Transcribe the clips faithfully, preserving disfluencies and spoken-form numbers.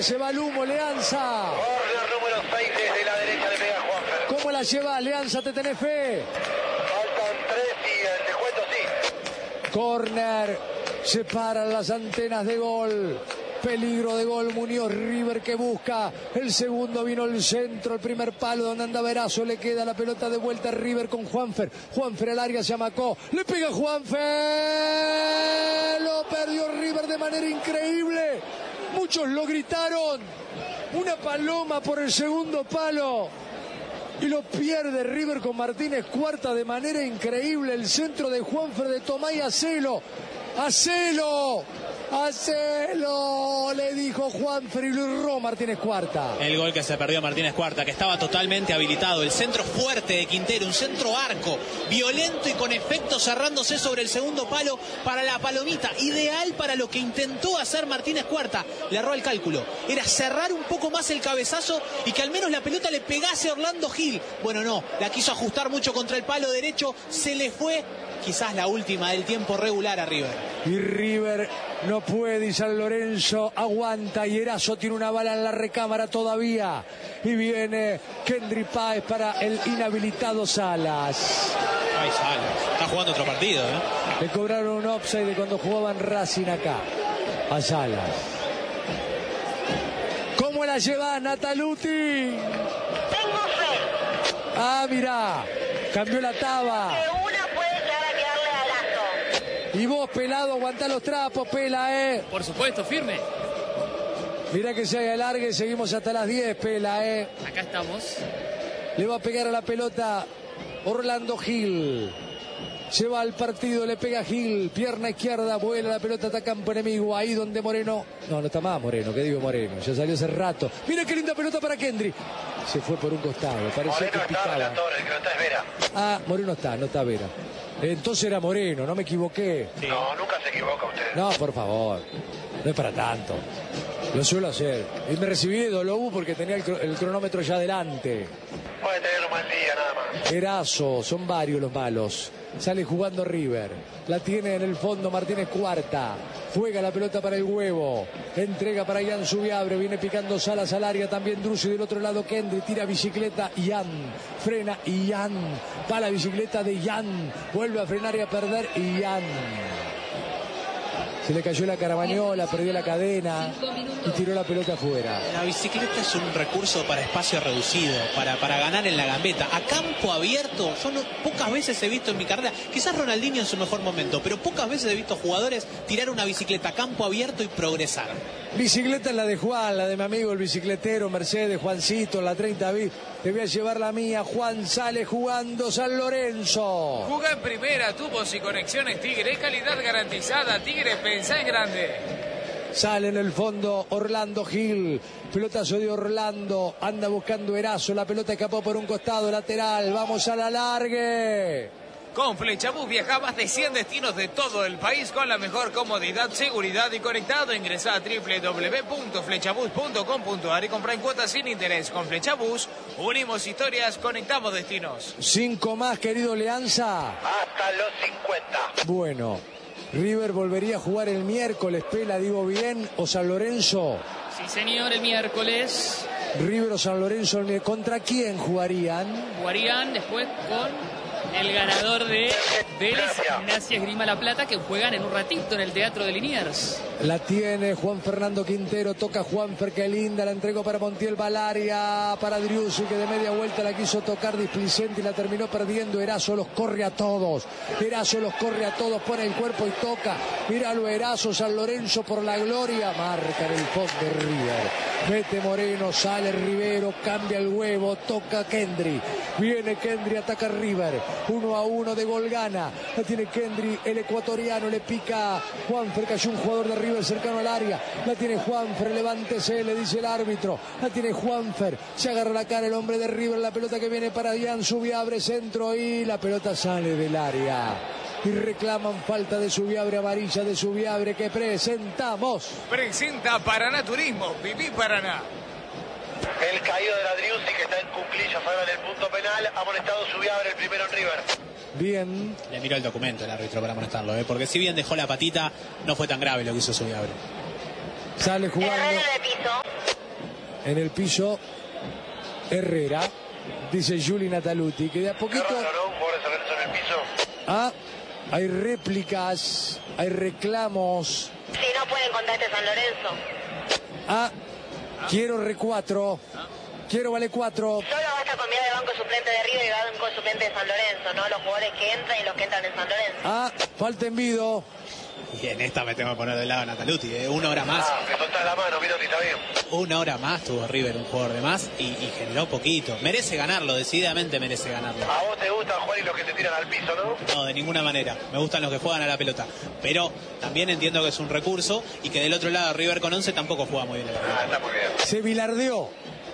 se va el humo, Leanza. Corner número seis desde la derecha le pega Juanfer. ¿Cómo la llevas, Leanza? ¿Te tenés fe? Faltan tres y el descuento sí. Corner, se paran las antenas de gol. Peligro de gol, Muñoz, River que busca. El segundo vino el centro, el primer palo donde anda Erazo. Le queda la pelota de vuelta a River con Juanfer. Juanfer al área, se amacó. Le pega Juanfer. Lo perdió River de manera increíble. Muchos lo gritaron. Una paloma por el segundo palo. Y lo pierde River con Martínez Cuarta de manera increíble. El centro de Juanfer de Tomay, hacelo. ¡Hacelo! ¡Hacelo! Le dijo Juanfer y lo erró Martínez Cuarta. El gol que se perdió Martínez Cuarta, que estaba totalmente habilitado. El centro fuerte de Quintero, un centro arco, violento y con efecto cerrándose sobre el segundo palo para la palomita. Ideal para lo que intentó hacer Martínez Cuarta. Le erró el cálculo. Era cerrar un poco más el cabezazo y que al menos la pelota le pegase a Orlando Gil. Bueno, no, la quiso ajustar mucho contra el palo derecho. Se le fue quizás la última del tiempo regular a River. Y River no puede, y San Lorenzo aguanta, y Erazo tiene una bala en la recámara todavía. Y viene Kendry Páez para el inhabilitado Salas. Ay, Salas, está jugando otro partido, ¿eh? Le cobraron un offside de cuando jugaban Racing acá, a Salas. ¿Cómo la lleva Nataluti? Tengo fe. Ah, mirá, cambió la taba. Y vos, pelado, aguantá los trapos, Pela, ¿eh? Por supuesto, firme. Mirá que se haga largue, seguimos hasta las diez, Pela, ¿eh? Acá estamos. Le va a pegar a la pelota Orlando Gil. Se va al partido, le pega Gil, pierna izquierda, vuela la pelota, está campo enemigo, ahí donde Moreno... No, no está más Moreno, ¿qué digo Moreno? Ya salió hace rato. Mira qué linda pelota para Kendry. Se fue por un costado, parecía que picaba. Moreno está, el que no está es Vera. Ah, Moreno está, no está Vera. Entonces era Moreno, no me equivoqué. Sí. No, nunca se equivoca usted. No, por favor, no es para tanto. Lo suelo hacer. Y me recibí de W porque tenía el, cr el cronómetro ya adelante. Puede tener un mal día, nada más. Erazo, son varios los malos. Sale jugando River. La tiene en el fondo Martínez Cuarta. Juega la pelota para el huevo. Entrega para Ian Subiabre. Viene picando Salas al área. También Drusi del otro lado. Kendry tira bicicleta. Ian. Frena Ian. Va la bicicleta de Ian. Vuelve a frenar y a perder Ian. Se le cayó la caravañola, perdió la cadena y tiró la pelota afuera. La bicicleta es un recurso para espacio reducido, para, para ganar en la gambeta. A campo abierto, yo no, pocas veces he visto en mi carrera, quizás Ronaldinho en su mejor momento, pero pocas veces he visto jugadores tirar una bicicleta a campo abierto y progresar. Bicicleta es la de Juan, la de mi amigo el bicicletero, Mercedes, Juancito, la treinta B. Te voy a llevar la mía. Juan sale jugando San Lorenzo. Juga en primera, tubos y conexiones Tigre, calidad garantizada. Tigre, pensá en grande. Sale en el fondo Orlando Gil. Pelotazo de Orlando. Anda buscando Erazo. La pelota escapó por un costado lateral. Vamos a la largue. Con Flechabús viaja más de cien destinos de todo el país con la mejor comodidad, seguridad y conectado. Ingresá a doble u doble u doble u punto flechabús punto com punto a r y compra en cuotas sin interés. Con Flechabús unimos historias, conectamos destinos. Cinco más, querido Leanza. Hasta los cincuenta. Bueno, River volvería a jugar el miércoles, Pela, digo bien, o San Lorenzo. Sí, señor, el miércoles. River o San Lorenzo, ¿contra quién jugarían? Jugarían después con el ganador de Vélez, Gimnasia Esgrima La Plata, que juegan en un ratito en el Teatro de Liniers. La tiene Juan Fernando Quintero, toca Juanfer, qué linda, la entregó para Montiel Valaria, para Driussi, que de media vuelta la quiso tocar displicente y la terminó perdiendo. Erazo los corre a todos, Erazo los corre a todos, pone el cuerpo y toca. Míralo, Erazo, San Lorenzo por la gloria, marca en el fondo de River. Mete Moreno, sale Rivero, cambia el huevo, toca Kendry. Viene Kendry, ataca River. Uno a uno de gol gana. La tiene Kendry, el ecuatoriano, le pica Juanfer, cayó un jugador de River cercano al área. La tiene Juanfer, levántese, le dice el árbitro. La tiene Juanfer, se agarra la cara el hombre de River. La pelota que viene para Ian Subiabre, centro y la pelota sale del área. Y reclaman falta de Subiabre, amarilla de Subiabre que presentamos. Presenta Paraná Turismo, viví Paraná. El caído de la Driussi que está en cuclillas ahora en el punto penal. Amonestado Subiabre, el primero en River. Bien. Le miró el documento el árbitro para amonestarlo, ¿eh? Porque si bien dejó la patita, no fue tan grave lo que hizo Subiabre. Sale jugando. Herrera de piso. En el piso, Herrera, dice Juli Nataluti, que de a poquito... Qué raro, ¿no? Un jugador de San Lorenzo en el piso. Ah, hay réplicas, hay reclamos. Si no pueden contra este San Lorenzo. Ah, quiero re cuatro. Quiero vale cuatro. Solo basta con mirar el banco suplente de River y el banco suplente de San Lorenzo, ¿no? Los jugadores que entran y los que entran en San Lorenzo. Ah, falta en Vido. Y en esta me tengo que poner del lado de Nataluti, ¿eh? Una hora más. Ah, me soltás la mano, Minotti, está bien. Una hora más tuvo River, un jugador de más, y, y generó poquito. Merece ganarlo, decididamente merece ganarlo. A vos te gustan, Juan, y los que se tiran al piso, ¿no? No, de ninguna manera. Me gustan los que juegan a la pelota. Pero también entiendo que es un recurso y que del otro lado River con once tampoco juega muy bien a la pelota. Ah, está muy bien. Se bilardeó.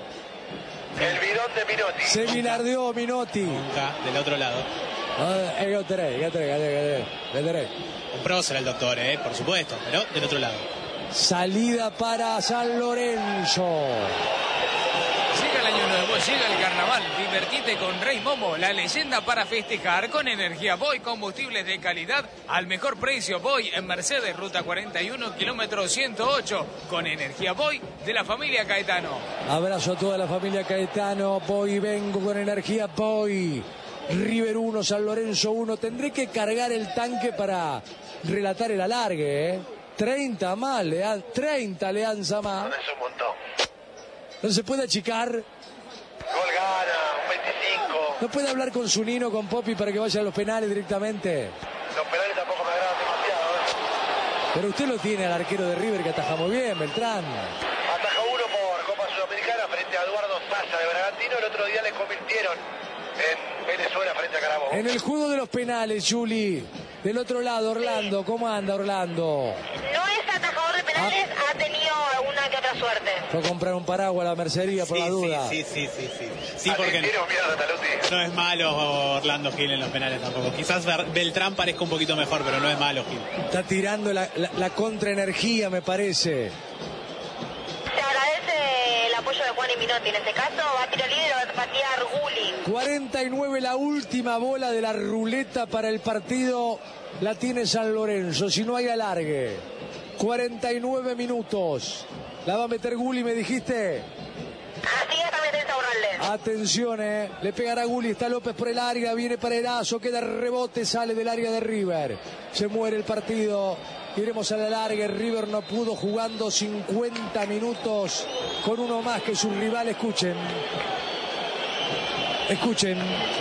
El bidón de Minotti. Se bilardeó Minotti. Nunca del otro lado. Ah, eh, Gatorade, Gatorade, Gatorade, Gatorade. Compró ser el doctor, ¿eh? Por supuesto, pero del otro lado. Salida para San Lorenzo. Llega el año nuevo, llega el carnaval. Divertite con Rey Momo, la leyenda para festejar con energía Boy, combustibles de calidad al mejor precio. Boy en Mercedes, ruta cuarenta y uno, kilómetro ciento ocho, con energía Boy de la familia Caetano. Abrazo a toda la familia Caetano. Voy y vengo con energía Boy. River uno, San Lorenzo uno. Tendré que cargar el tanque para relatar el alargue, ¿eh? treinta más, Lean, treinta Leanza más. Es un montón. No se puede achicar. Gol gana, un veinticinco. No puede hablar con su Nino, con Popi para que vaya a los penales directamente. Los penales tampoco me agradan demasiado, ¿eh? Pero usted lo tiene al arquero de River que ataja muy bien, Beltrán. Ataja uno por Copa Sudamericana frente a Eduardo Sasa de Bragantino. El otro día le convirtieron en Venezuela frente a Carabobo. En el juego de los penales, Juli. Del otro lado, Orlando. ¿Cómo anda Orlando? No es atajador de penales, ha tenido alguna que otra suerte. Fue a comprar un paraguas a la mercería por Sí, la duda. sí, sí, sí, sí, sí. Sí, ¿A ti porque tiene un miedo, Nataluti? no es malo Orlando Gil en los penales tampoco. Quizás Beltrán parezca un poquito mejor, pero no es malo Gil. Está tirando la, la, la contraenergía, me parece. Se agradece el apoyo de Juan y Minotti. En este caso va a tirar libre, va a patear Gulli. cuarenta y nueve la última bola de la ruleta para el partido. La tiene San Lorenzo, si no hay alargue. cuarenta y nueve minutos. La va a meter Gulli, me dijiste. Así es, también está Urralde. Atención, eh. Le pegará Gulli, está López por el área, viene para Erazo, queda rebote, sale del área de River. Se muere el partido. Iremos a la larga. River no pudo, jugando cincuenta minutos con uno más que su rival. Escuchen. Escuchen.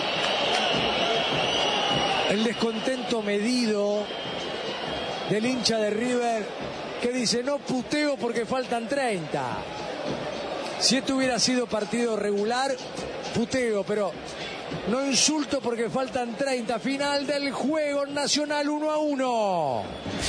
El descontento medido del hincha de River que dice: no puteo porque faltan treinta. Si esto hubiera sido partido regular, puteo, pero no insulto porque faltan treinta. Final del juego, Nacional uno a uno.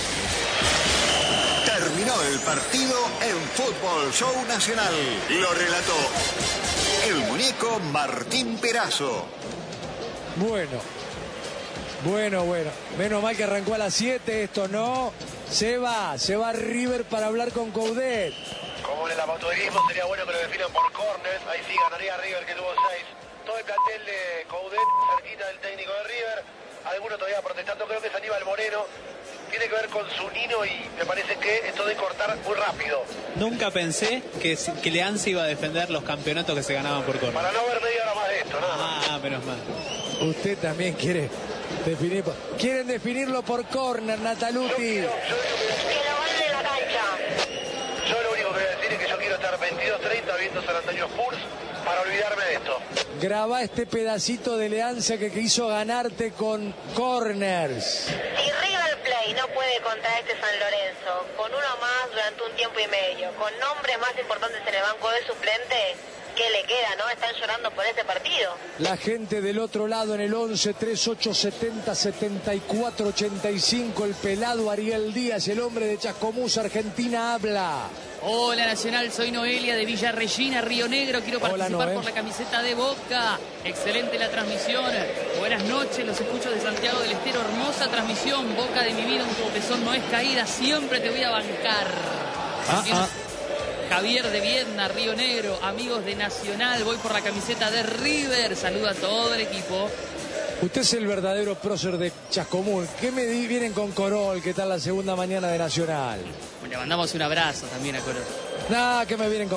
Terminó el partido en Fútbol Show Nacional. Lo relató el muñeco Martín Perazo. Bueno, bueno, bueno. Menos mal que arrancó a las siete esto, ¿no? Se va, se va River para hablar con Coudet. Como en el amateurismo sería bueno que lo definan por corners. Ahí sí ganaría River, que tuvo seis. Todo el plantel de Coudet cerquita del técnico de River. Algunos todavía protestando, creo que es Aníbal Moreno. Tiene que ver con su Nino y me parece que esto de cortar muy rápido. Nunca pensé que, que Leanza iba a defender los campeonatos que se ganaban por corner. Para no ver media hora más de esto, nada más. Ah, menos mal. Usted también quiere definir. Quieren definirlo por corner, Nataluti. Yo quiero- yo digo que- Que lo ganen en la cancha. Yo lo único que voy a decir es que yo quiero estar veintidós treinta viendo San Antonio Spurs para olvidarme de esto. Graba este pedacito de Leanza que quiso ganarte con corners. Si River Plate no puede contra este San Lorenzo, con uno más durante un tiempo y medio, con nombres más importantes en el banco de suplente, ¿qué le queda, no? Están llorando por ese partido. La gente del otro lado en el once, treinta y ocho, setenta, setenta y cuatro, ochenta y cinco. El pelado Ariel Díaz, el hombre de Chascomús, Argentina, habla. Hola Nacional, soy Noelia de Villa Regina, Río Negro. Quiero Hola, participar Noé. por la camiseta de Boca. Excelente la transmisión. Buenas noches, los escucho de Santiago del Estero. Hermosa transmisión. Boca de mi vida, un tropezón no es caída. Siempre te voy a bancar. Ah, También ah. Javier de Viedma, Río Negro. Amigos de Nacional, voy por la camiseta de River. Saludo a todo el equipo. Usted es el verdadero prócer de Chascomús. ¿Qué me di- vienen con Corol? ¿Qué tal la segunda mañana de Nacional? Le mandamos un abrazo también a Coro. Nada, que me vienen con